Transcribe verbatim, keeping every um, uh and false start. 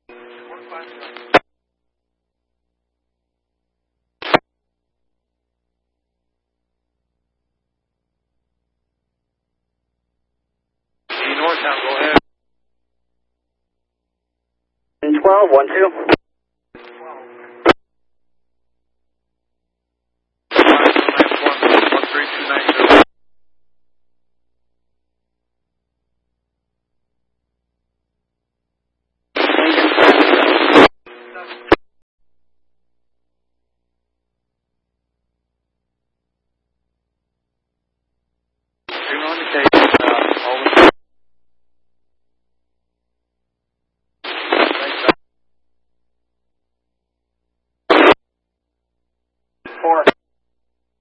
Northtown, go ahead. twelve, one two. one three two nine zero. Signal indication, uh, always. Four.